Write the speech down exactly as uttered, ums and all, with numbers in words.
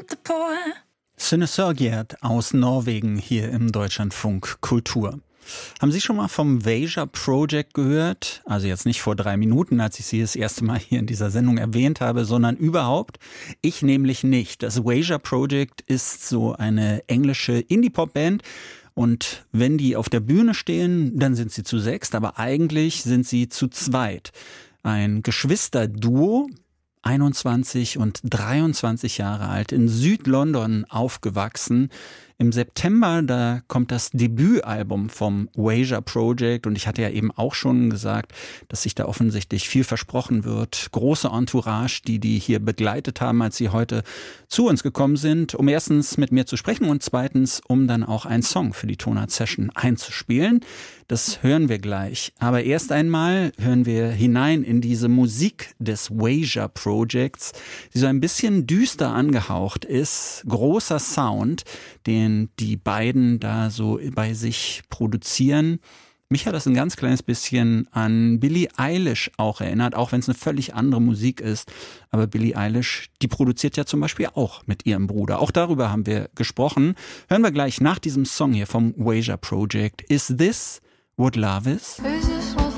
Synne Sørgerd aus Norwegen hier im Deutschlandfunk Kultur. Haben Sie schon mal vom Veja Project gehört? Also jetzt nicht vor drei Minuten, als ich Sie das erste Mal hier in dieser Sendung erwähnt habe, sondern überhaupt? Ich nämlich nicht. Das Veja Project ist so eine englische Indie-Pop-Band. Und wenn die auf der Bühne stehen, dann sind sie zu sechst, aber eigentlich sind sie zu zweit. Ein Geschwisterduo, einundzwanzig und dreiundzwanzig Jahre alt, in Südlondon aufgewachsen. Im September, da kommt das Debütalbum vom Veja Project und ich hatte ja eben auch schon gesagt, dass sich da offensichtlich viel versprochen wird. Große Entourage, die die hier begleitet haben, als sie heute zu uns gekommen sind, um erstens mit mir zu sprechen und zweitens, um dann auch einen Song für die Tonart Session einzuspielen. Das hören wir gleich. Aber erst einmal hören wir hinein in diese Musik des Veja Projects, die so ein bisschen düster angehaucht ist. Großer Sound, den die beiden da so bei sich produzieren. Mich hat das ein ganz kleines bisschen an Billie Eilish auch erinnert, auch wenn es eine völlig andere Musik ist. Aber Billie Eilish, die produziert ja zum Beispiel auch mit ihrem Bruder. Auch darüber haben wir gesprochen. Hören wir gleich nach diesem Song hier vom Veja Project. Is this what love is? Is this what